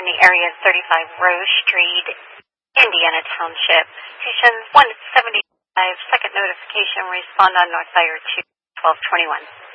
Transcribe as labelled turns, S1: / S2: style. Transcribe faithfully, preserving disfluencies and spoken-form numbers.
S1: in the area of thirty-five Rose Street, Indiana Township. Station one seventy-five, second notification, respond on North Fire two, twelve twenty-one.